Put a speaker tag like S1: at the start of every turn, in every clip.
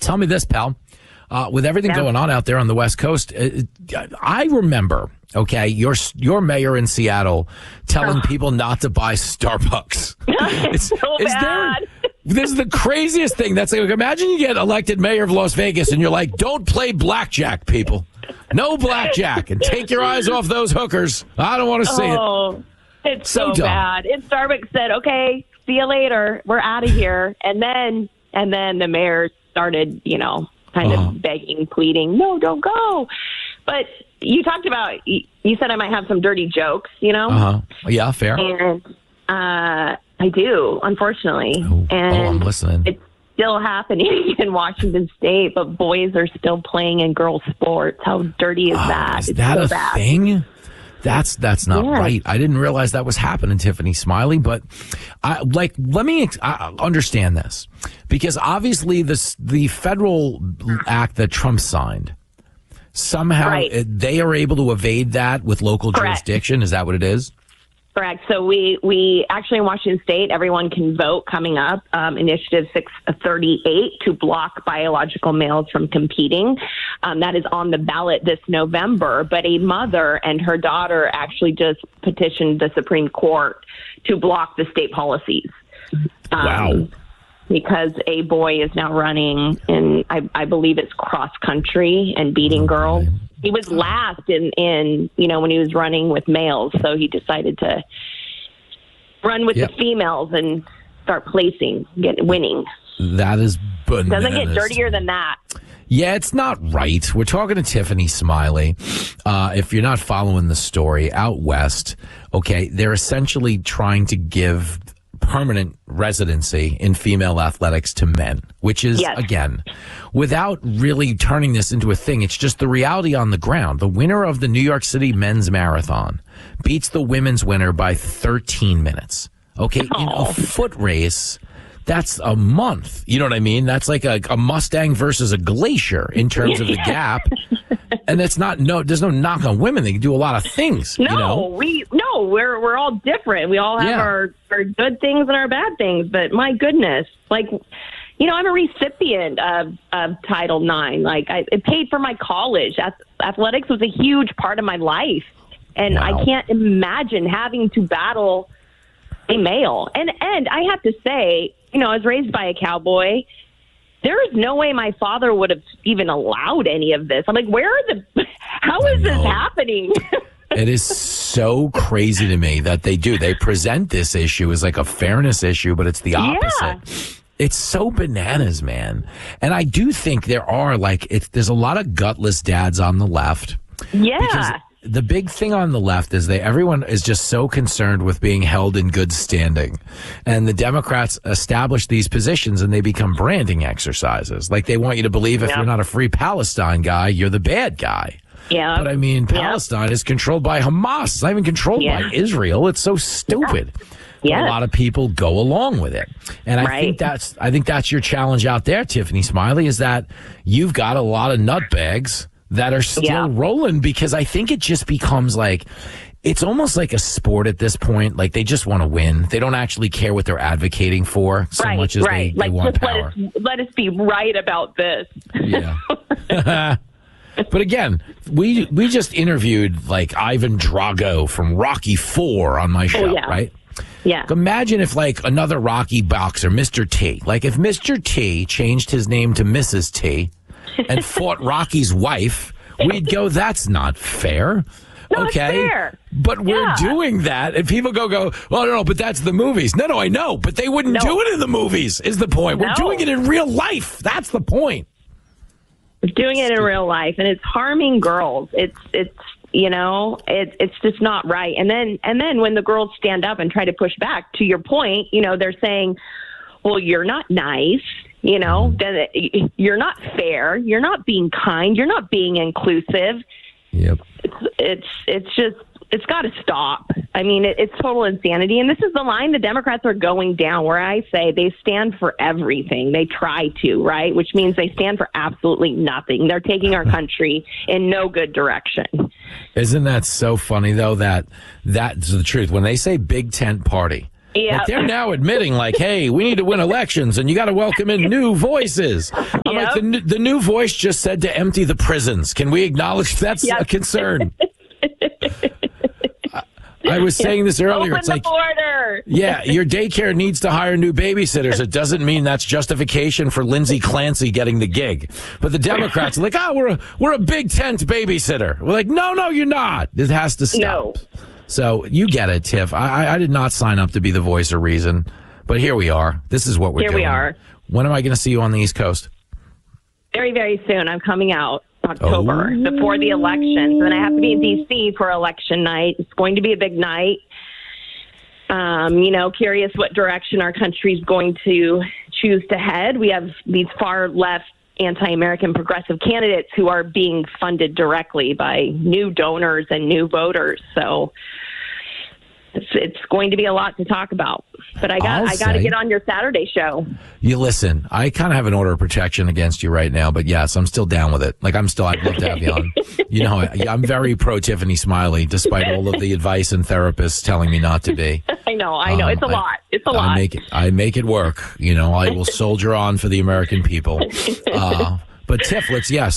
S1: Tell me this, pal. With everything going on out there on the West Coast, I remember, okay, your mayor in Seattle telling people not to buy Starbucks.
S2: It's so bad.
S1: This is the craziest thing. That's like, imagine you get elected mayor of Las Vegas and you're like, don't play blackjack, people. No blackjack. And take your eyes off those hookers. I don't want to see it.
S2: It's so bad. And Starbucks said, okay, see you later. We're out of here. And then the mayor started, kind of begging, pleading, no, don't go. But you talked about, you said I might have some dirty jokes,
S1: Yeah, fair.
S2: And I do, unfortunately.
S1: I'm listening.
S2: It's still happening in Washington State, but boys are still playing in girls' sports. How dirty is that?
S1: Is that a thing? That's not right. I didn't realize that was happening, Tiffany Smiley. But let me understand this, because obviously the federal act that Trump signed, somehow they are able to evade that with local jurisdiction. Is that what it is?
S2: Correct. So we actually in Washington State, everyone can vote coming up, Initiative 638 to block biological males from competing. That is on the ballot this November. But a mother and her daughter actually just petitioned the Supreme Court to block the state policies.
S1: Wow.
S2: Because a boy is now running in, I believe it's cross country and beating girls. He was last in when he was running with males, so he decided to run with the females and start winning.
S1: That is bananas.
S2: Doesn't get dirtier than that.
S1: Yeah, it's not right. We're talking to Tiffany Smiley. If you're not following the story, out west, okay, they're essentially trying to give permanent residency in female athletics to men, which is, again, without really turning this into a thing, it's just the reality on the ground. The winner of the New York City men's marathon beats the women's winner by 13 minutes. Okay, in a foot race, that's a month. You know what I mean? That's like a Mustang versus a Glacier in terms of the gap. And there's no knock on women. They can do a lot of things.
S2: We're all different. We all have our good things and our bad things. But my goodness, I'm a recipient of Title IX. It paid for my college. Athletics was a huge part of my life. And I can't imagine having to battle a male. And I have to say, I was raised by a cowboy. There is no way my father would have even allowed any of this. I'm like, how is this happening?
S1: It is so crazy to me that they do. They present this issue as like a fairness issue, but it's the opposite. Yeah. It's so bananas, man. And I do think there are there's a lot of gutless dads on the left.
S2: Yeah.
S1: Because the big thing on the left is everyone is just so concerned with being held in good standing. And the Democrats establish these positions and they become branding exercises. Like they want you to believe if you're not a free Palestine guy, you're the bad guy.
S2: Yeah.
S1: But I mean, Palestine is controlled by Hamas. It's not even controlled by Israel. It's so stupid. Yeah. A lot of people go along with it. And I think that's your challenge out there, Tiffany Smiley, is that you've got a lot of nutbags that are still rolling, because I think it just becomes it's almost like a sport at this point. Like they just want to win. They don't actually care what they're advocating for so much as they want power.
S2: Let us be right about this.
S1: Yeah. But again, we just interviewed Ivan Drago from Rocky IV on my show, right?
S2: Yeah.
S1: Imagine if another Rocky boxer, Mr. T, if Mr. T changed his name to Mrs. T and fought Rocky's wife, we'd go, that's not fair.
S2: No,
S1: okay.
S2: It's fair.
S1: But we're doing that, and people go, well, no, but that's the movies. No, I know, but they wouldn't do it in the movies, is the point. We're doing it in real life. That's the point.
S2: We're doing it in real life, and it's harming girls. It's just not right. And then when the girls stand up and try to push back, to your point, they're saying, well, you're not nice. Then you're not fair. You're not being kind. You're not being inclusive.
S1: Yep.
S2: It's got to stop. I mean, it's total insanity. And this is the line the Democrats are going down, where I say they stand for everything. They try to, right? Which means they stand for absolutely nothing. They're taking our country in no good direction.
S1: Isn't that so funny, though, that's the truth. When they say big tent party,
S2: Yeah.
S1: Like they're now admitting, like, hey, we need to win elections, and you got to welcome in new voices. I'm like, the new voice just said to empty the prisons. Can we acknowledge that's a concern? I was saying this earlier.
S2: Open
S1: it's like,
S2: the border.
S1: Yeah, your daycare needs to hire new babysitters. It doesn't mean that's justification for Lindsay Clancy getting the gig. But the Democrats are like, we're a big tent babysitter. We're like, no, you're not. It has to stop.
S2: No.
S1: So you get it, Tiff. I did not sign up to be the voice of reason, but here we are. This is what we're doing.
S2: Here we are.
S1: When am I going to see you on the East Coast?
S2: Very, very soon. I'm coming out October before the elections. And I have to be in D.C. for election night. It's going to be a big night. Curious what direction our country's going to choose to head. We have these far left anti-American progressive candidates who are being funded directly by new donors and new voters. So it's going to be a lot to talk about. But I got to get on your Saturday show.
S1: You listen, I kind of have an order of protection against you right now, but yes, I'm still down with it. Like I'd love to have you on. I'm very pro Tiffany Smiley, despite all of the advice and therapists telling me not to be.
S2: I know. It's a lot. It's a lot.
S1: I make it work. I will soldier on for the American people. But Tiff,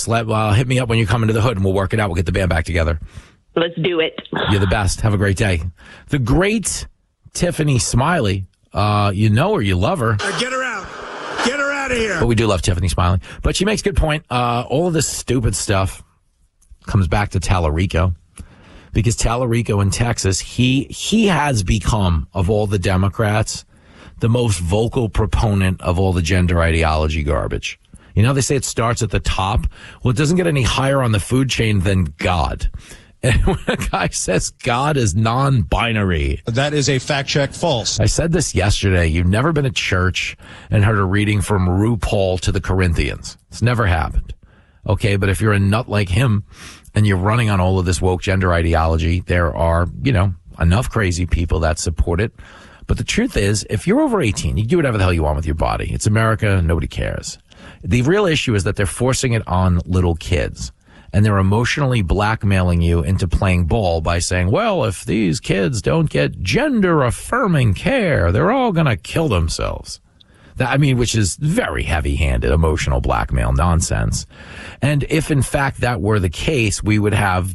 S1: hit me up when you come into the hood and we'll work it out. We'll get the band back together.
S2: Let's do it.
S1: You're the best. Have a great day. The great Tiffany Smiley. You know her, you love her.
S3: Get her out. Get her out of here.
S1: But we do love Tiffany Smiley. But she makes a good point. All of this stupid stuff comes back to Tallarico. Because Tallarico in Texas, he has become, of all the Democrats, the most vocal proponent of all the gender ideology garbage. They say it starts at the top. Well, it doesn't get any higher on the food chain than God. And when a guy says God is non-binary.
S3: That is a fact check false.
S1: I said this yesterday. You've never been at church and heard a reading from RuPaul to the Corinthians. It's never happened. Okay, but if you're a nut like him and you're running on all of this woke gender ideology, there are, enough crazy people that support it. But the truth is, if you're over 18, you can do whatever the hell you want with your body. It's America. Nobody cares. The real issue is that they're forcing it on little kids. And they're emotionally blackmailing you into playing ball by saying, well, if these kids don't get gender-affirming care, they're all going to kill themselves. Which is very heavy-handed emotional blackmail nonsense. And if, in fact, that were the case, we would have,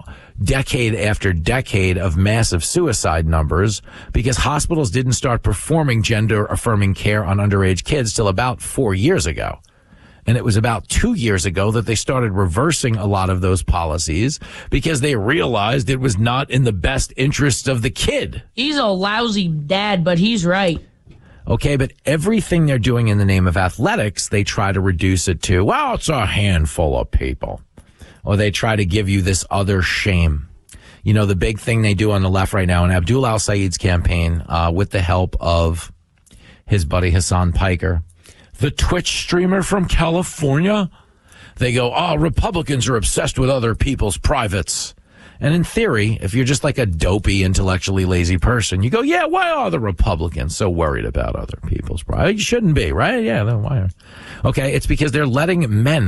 S1: decade after decade of massive suicide numbers because hospitals didn't start performing gender-affirming care on underage kids till about 4 years ago. And it was about 2 years ago that they started reversing a lot of those policies because they realized it was not in the best interest of the kid.
S4: He's a lousy dad, but he's right.
S1: Okay, but everything they're doing in the name of athletics, they try to reduce it to, well, it's a handful of people. Or they try to give you this other shame. The big thing they do on the left right now in Abdul Al-Sayed's campaign, with the help of his buddy Hassan Piker, the Twitch streamer from California, they go, Republicans are obsessed with other people's privates. And in theory, if you're just like a dopey, intellectually lazy person, you go, yeah, why are the Republicans so worried about other people's privates? You shouldn't be, right? Yeah, then why? Okay, it's because they're letting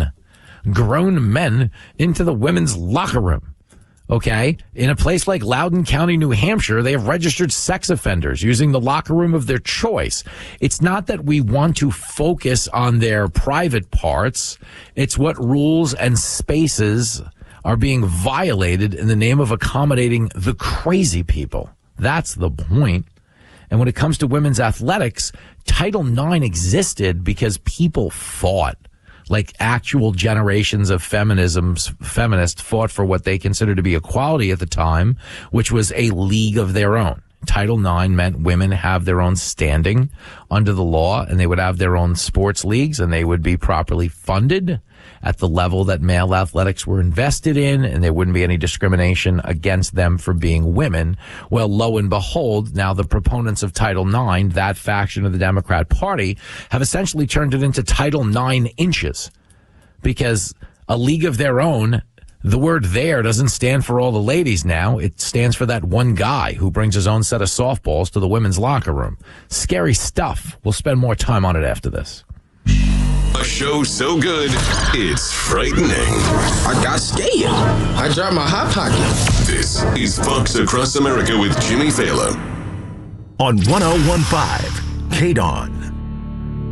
S1: grown men, into the women's locker room. Okay, in a place like Loudoun County, New Hampshire, they have registered sex offenders using the locker room of their choice. It's not that we want to focus on their private parts. It's what rules and spaces are being violated in the name of accommodating the crazy people. That's the point. And when it comes to women's athletics, Title IX existed because people fought. Like actual generations of feminists fought for what they considered to be equality at the time, which was a league of their own. Title IX meant women have their own standing under the law, and they would have their own sports leagues, and they would be properly funded at the level that male athletics were invested in, and there wouldn't be any discrimination against them for being women. Well, lo and behold, now the proponents of Title IX, that faction of the Democrat Party, have essentially turned it into Title IX inches. Because a league of their own, the word there doesn't stand for all the ladies now. It stands for that one guy who brings his own set of softballs to the women's locker room. Scary stuff. We'll spend more time on it after this.
S5: A show so good, it's frightening.
S6: I got scared. I dropped my hot pocket.
S5: This is Fox Across America with Jimmy Fallon.
S7: on 1015 KDON.